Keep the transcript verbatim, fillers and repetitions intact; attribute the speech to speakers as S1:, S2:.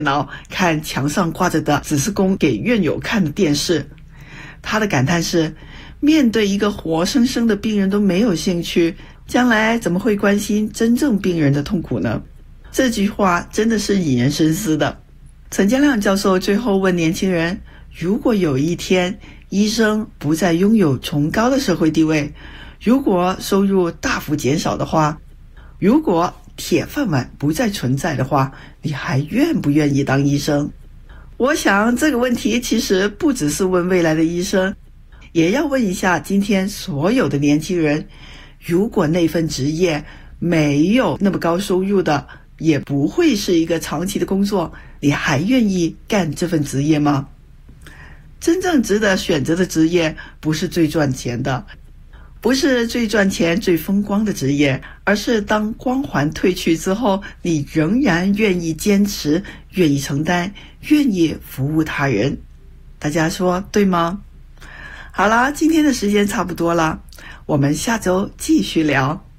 S1: 脑，看墙上挂着的只是供给院友看的电视。他的感叹是，面对一个活生生的病人都没有兴趣，将来怎么会关心真正病人的痛苦呢？这句话真的是引人深思的。陈家亮教授最后问年轻人，如果有一天医生不再拥有崇高的社会地位，如果收入大幅减少的话，如果铁饭碗不再存在的话，你还愿不愿意当医生？我想这个问题其实不只是问未来的医生，也要问一下今天所有的年轻人，如果那份职业没有那么高收入的，也不会是一个长期的工作，你还愿意干这份职业吗？真正值得选择的职业不是最赚钱的，不是最赚钱最风光的职业，而是当光环褪去之后，你仍然愿意坚持，愿意承担，愿意服务他人。大家说对吗？好啦，今天的时间差不多了，我们下周继续聊。